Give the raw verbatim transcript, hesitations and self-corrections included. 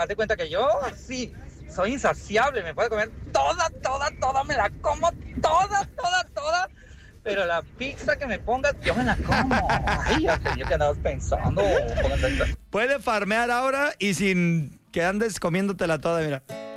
haz de cuenta que yo, sí, soy insaciable, me puedo comer toda, toda, toda, me la como toda, toda, toda. Pero la pizza que me pongas, yo me la como. Ay, yo que andabas pensando. Puede farmear ahora y sin que andes comiéndotela toda, mira.